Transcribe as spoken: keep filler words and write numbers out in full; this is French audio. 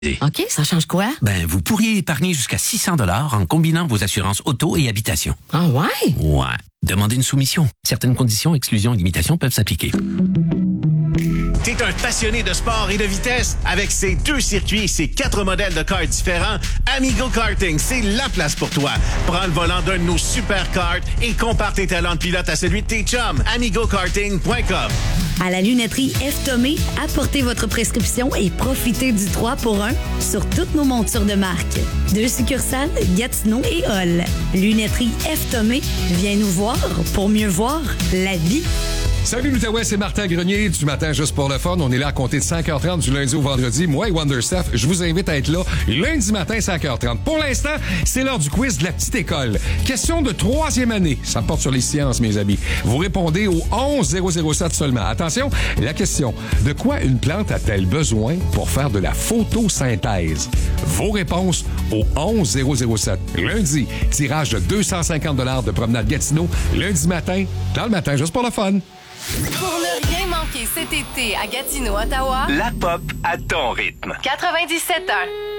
OK, ça change quoi? Ben, vous pourriez épargner jusqu'à six cents dollars en combinant vos assurances auto et habitation. Ah ouais? Ouais. Demandez une soumission. Certaines conditions, exclusions et limitations peuvent s'appliquer. T'es un passionné de sport et de vitesse? Avec ses deux circuits et ses quatre modèles de karts différents, Amigo Karting, c'est la place pour toi. Prends le volant d'un de nos super karts et compare tes talents de pilote à celui de tes chums. amigo karting point com. À la lunetterie F. Thomé, apportez votre prescription et profitez du trois pour un sur toutes nos montures de marque. Deux succursales, Gatineau et Hall. Lunetterie F. Thomé, viens nous voir pour mieux voir la vie. Salut l'Outaouais, c'est Martin Grenier du Matin Juste pour le Fun. On est là à compter de cinq heures trente du lundi au vendredi. Moi et Wonderstuff, je vous invite à être là lundi matin cinq heures trente. Pour l'instant, c'est l'heure du quiz de la petite école. Question de troisième année. Ça porte sur les sciences, mes amis. Vous répondez au onze zéro zéro sept seulement. Attention, la question. De quoi une plante a-t-elle besoin pour faire de la photosynthèse? Vos réponses au onze zéro zéro sept. Lundi, tirage de deux cent cinquante dollars de promenade Gatineau. Lundi matin, dans le Matin Juste pour le Fun. Pour ne rien manquer cet été à Gatineau, Ottawa, La pop à ton rythme. quatre-vingt-dix-sept heures.